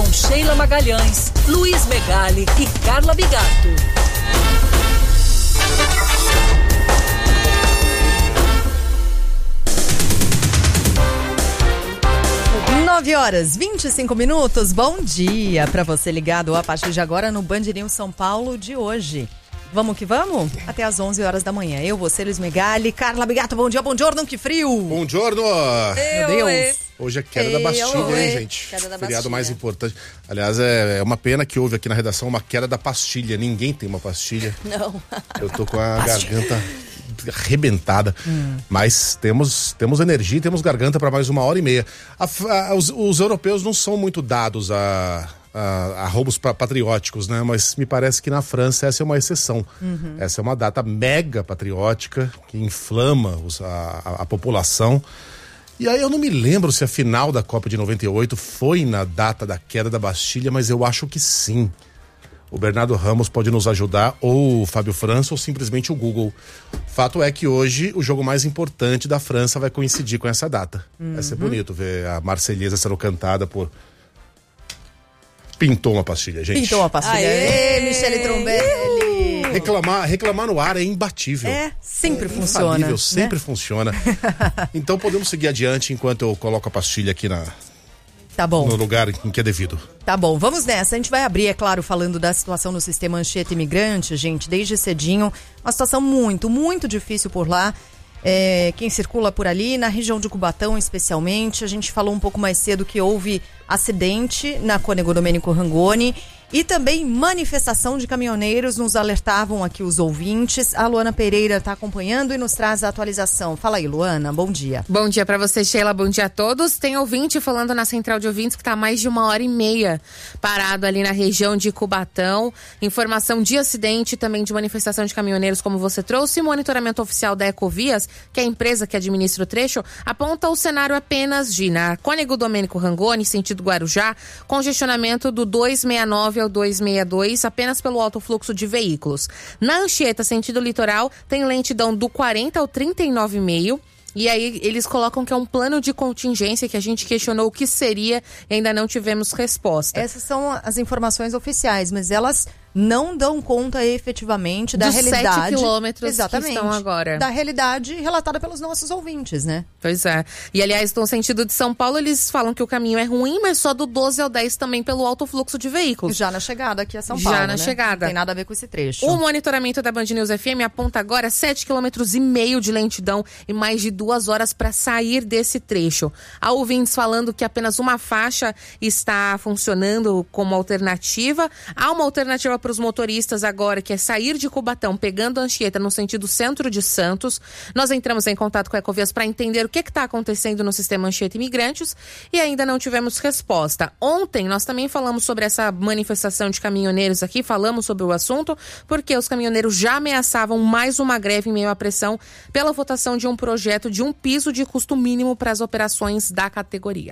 Sheila Magalhães, Luiz Megali e Carla Bigato. 9h25. Bom dia para você ligado a partir de agora no Band News São Paulo de hoje. Vamos que vamos? Até às 11 horas da manhã. Eu, você, Luiz Megali, Carla Bigato, bom dia, bom giorno, que frio! Bom giorno! Meu Deus! Hoje é queda da Bastilha, hein, gente? Queda da Feriado Bastilha. mais importante. Aliás, é uma pena que houve aqui na redação uma queda da pastilha. Ninguém tem uma pastilha. Não. Eu tô com a garganta arrebentada. Mas temos energia e temos garganta para mais 1h30. Os europeus não são muito dados a roubos patrióticos, né? Mas me parece que na França essa é uma exceção. Essa é uma data mega patriótica que inflama a população. E aí eu não me lembro se a final da Copa de 98 foi na data da queda da Bastilha, mas eu acho que sim. O Bernardo Ramos pode nos ajudar, ou o Fábio França, ou simplesmente o Google. Fato é que hoje o jogo mais importante da França vai coincidir com essa data. Vai ser bonito ver a Marselhesa sendo cantada por... Pintou uma pastilha, gente. Pintou uma pastilha. Aê, Michele Trombelli. Reclamar no ar é imbatível. Sempre funciona. Infalível, sempre funciona. Então podemos seguir adiante enquanto eu coloco a pastilha aqui Tá bom. no lugar em que é devido. Tá bom, vamos nessa. A gente vai abrir, é claro, falando da situação no sistema Anchieta Imigrante, gente, desde cedinho. Uma situação muito, muito difícil por lá. Quem circula por ali, na região de Cubatão especialmente. A gente falou um pouco mais cedo que houve acidente na Cônego Domênico Rangoni e também manifestação de caminhoneiros, nos alertavam aqui os ouvintes. A Luana Pereira está acompanhando e nos traz a atualização. Fala aí, Luana, bom dia. Bom dia para você, Sheila, bom dia a todos. Tem ouvinte falando na central de ouvintes que está mais de 1h30 parado ali na região de Cubatão. Informação de acidente e também de manifestação de caminhoneiros, como você trouxe. Monitoramento oficial da Ecovias, que é a empresa que administra o trecho, aponta o cenário apenas de, na Cônego Domênico Rangoni, sentido Guarujá, congestionamento do 269 ao 262, apenas pelo alto fluxo de veículos. Na Anchieta, sentido litoral, tem lentidão do 40 ao 39,5. E aí eles colocam que é um plano de contingência que a gente questionou o que seria e ainda não tivemos resposta. Essas são as informações oficiais, mas elas não dão conta efetivamente da realidade. 7 quilômetros exatamente, que estão agora. Da realidade relatada pelos nossos ouvintes, né? Pois é. E aliás, no sentido de São Paulo, eles falam que o caminho é ruim, mas só do 12 ao 10 também pelo alto fluxo de veículos. Já na chegada aqui a São Paulo, Já na né? chegada. Não tem nada a ver com esse trecho. O monitoramento da Band News FM aponta agora 7,5 km de lentidão e mais de 2 horas para sair desse trecho. Há ouvintes falando que apenas uma faixa está funcionando como alternativa. Há uma alternativa para os motoristas agora, que é sair de Cubatão, pegando a Anchieta no sentido centro de Santos. Nós entramos em contato com a Ecovias para entender o que está acontecendo no sistema Anchieta Imigrantes e ainda não tivemos resposta. Ontem nós também falamos sobre essa manifestação de caminhoneiros aqui, falamos sobre o assunto, porque os caminhoneiros já ameaçavam mais uma greve em meio à pressão pela votação de um projeto de um piso de custo mínimo para as operações da categoria.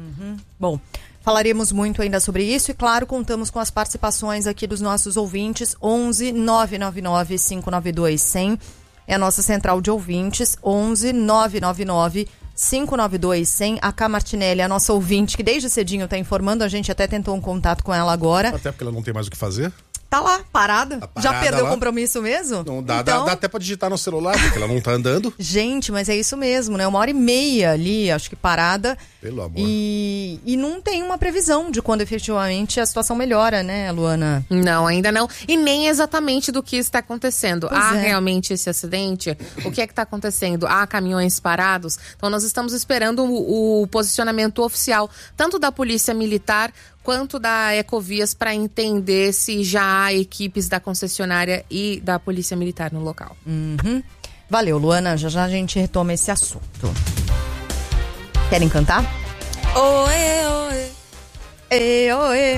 Bom, falaremos muito ainda sobre isso e, claro, contamos com as participações aqui dos nossos ouvintes. 11 999 592 100 é a nossa central de ouvintes. 11 999 592 100. A Cá Martinelli, a nossa ouvinte, que desde cedinho está informando, a gente até tentou um contato com ela agora. Até porque ela não tem mais o que fazer. Tá lá, parada. Tá parada Já perdeu lá. o compromisso mesmo? Não dá, Então, dá até pra digitar no celular, porque ela não tá andando. Gente, mas é isso mesmo, né? 1h30 ali, acho que parada. Pelo amor. E não tem uma previsão de quando efetivamente a situação melhora, né, Luana? Não, ainda não. E nem exatamente do que está acontecendo. Pois Há é. realmente esse acidente? O que é que está acontecendo? Há caminhões parados? Então nós estamos esperando o posicionamento oficial, tanto da Polícia Militar quanto da Ecovias, para entender se já há equipes da concessionária e da Polícia Militar no local. Valeu, Luana. Já já a gente retoma esse assunto. Querem cantar? Oê, oê. Ê, oê.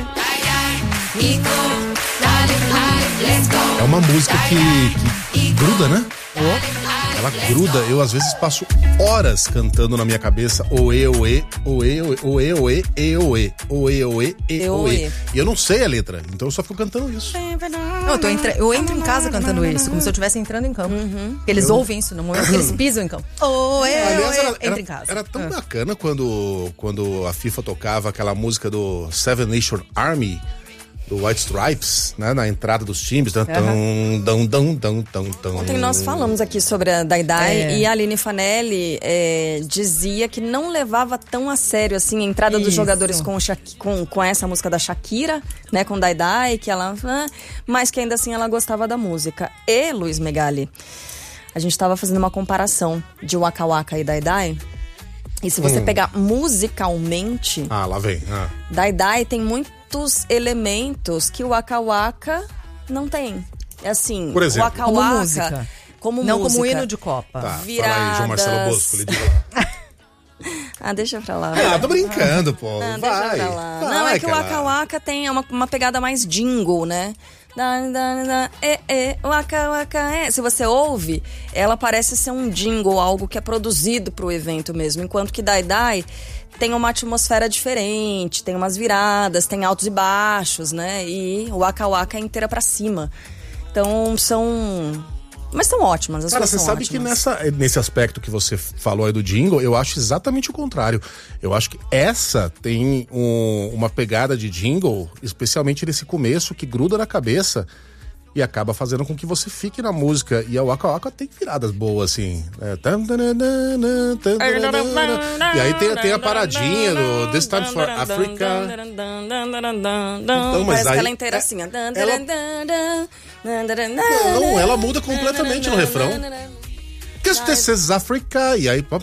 É uma música que gruda, né? Ela gruda, eu às vezes passo horas cantando na minha cabeça oê, oê, oê, oê, oê, oê, e, oê, oê, oê, e, oê. E eu não sei a letra, então eu só fico cantando isso. Não, eu entro em casa cantando isso, como se eu estivesse entrando em campo. Eles ouvem isso no momento que eles pisam em campo. Oê, Aliás, entra em casa. Era tão bacana quando a FIFA tocava aquela música do Seven Nation Army, do White Stripes, né, na entrada dos times. Ontem nós falamos aqui sobre a Daidai e a Aline Fanelli dizia que não levava tão a sério assim a entrada dos jogadores com essa música da Shakira, né, com Daidai, que ela, mas que ainda assim ela gostava da música. E Luiz Megali, a gente estava fazendo uma comparação de Waka Waka e Daidai. E se você pegar musicalmente, lá vem. Daidai tem muitos elementos que o Waka Waka não tem. É assim, por exemplo, Waka Waka, como música. Não música. como hino de Copa. Tá, Viradas. fala aí, João Marcelo Bosco, lhe diga lá. Deixa pra lá. Tô brincando, pô. Deixa vai. pra lá. Vai, não, é que o cara. Waka Waka tem uma pegada mais jingle, né? Waka Waka. Se você ouve, ela parece ser um jingle, algo que é produzido pro evento mesmo. Enquanto que Daidai tem uma atmosfera diferente, tem umas viradas, tem altos e baixos, né? E o Waka Waka é inteira pra cima. Então mas são ótimas, as Cara, duas você são sabe ótimas. que nesse aspecto que você falou aí do jingle, eu acho exatamente o contrário. Eu acho que essa tem uma pegada de jingle, especialmente nesse começo, que gruda na cabeça e acaba fazendo com que você fique na música. E a Waka Waka tem viradas boas, assim. E aí tem a paradinha do This Time for Africa. Então, mas parece aí que ela é inteira assim. Não, ela muda completamente no refrão. This is Africa. E aí...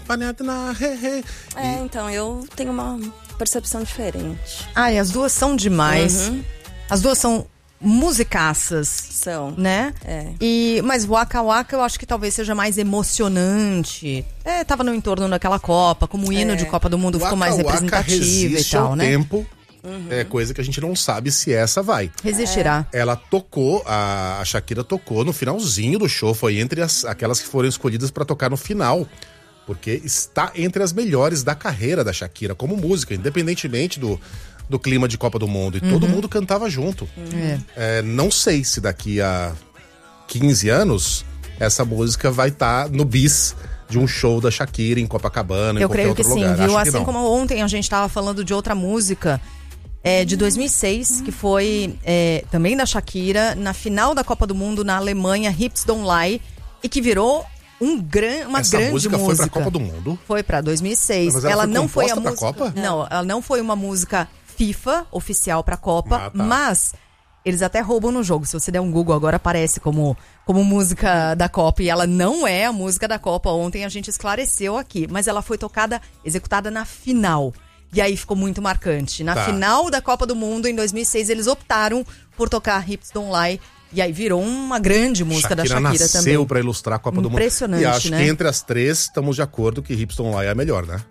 Então, eu tenho uma percepção diferente. Ai, as duas são demais. As duas são musicaças. São. Né? Mas Waka Waka eu acho que talvez seja mais emocionante. Tava no entorno daquela Copa, como o hino de Copa do Mundo ficou mais representativo e tal, né? Tempo. É coisa que a gente não sabe se essa vai. Resistirá. Ela tocou, a Shakira tocou no finalzinho do show, foi entre aquelas que foram escolhidas pra tocar no final, porque está entre as melhores da carreira da Shakira como música, independentemente do clima de Copa do Mundo, e todo mundo cantava junto. Não sei se daqui a 15 anos essa música vai estar no bis de um show da Shakira em Copacabana, em qualquer outro lugar. Eu creio que sim, viu? Acho que Assim não. como ontem a gente estava falando de outra música de 2006, que foi também da Shakira, na final da Copa do Mundo na Alemanha, Hips Don't Lie, e que virou uma Essa grande música. música. Foi pra Copa do Mundo? Foi pra 2006. Mas ela foi não foi a composta música pra Copa? Não, ela não foi uma música FIFA oficial pra Copa, mas eles até roubam no jogo. Se você der um Google agora, aparece como música da Copa, e ela não é a música da Copa. Ontem a gente esclareceu aqui, mas ela foi executada na final. E aí ficou muito marcante. Na final da Copa do Mundo, em 2006, eles optaram por tocar Hips Don't Lie. E aí virou uma grande música da Shakira nasceu também. Nasceu pra ilustrar a Copa do Mundo. Impressionante, e acho né? que entre as três, estamos de acordo que Hips Don't Lie é a melhor, né?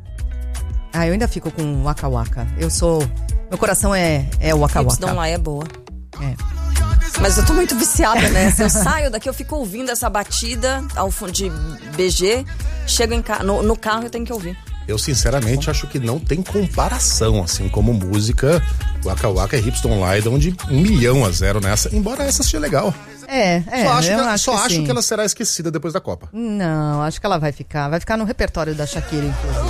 Eu ainda fico com Waka Waka. Meu coração é o Waka Waka. Hips Don't Lie é boa. Mas eu tô muito viciada nessa. Eu saio daqui, eu fico ouvindo essa batida de BG. Chego no carro, eu tenho que ouvir. Eu, sinceramente, acho que não tem comparação, assim, como música. Waka Waka e Hips Don't Lie dão de 1.000.0 nessa, embora essa seja legal. Só acho que ela será esquecida depois da Copa. Não, acho que ela vai ficar no repertório da Shakira, inclusive.